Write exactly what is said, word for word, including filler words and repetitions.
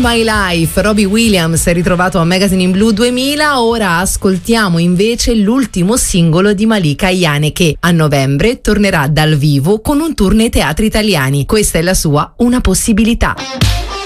My Life, Robbie Williams è ritrovato a Magazine in Blue duemila. Ora ascoltiamo invece l'ultimo singolo di Malika Ayane, che a novembre tornerà dal vivo con un tour nei teatri italiani. Questa è la sua Una possibilità.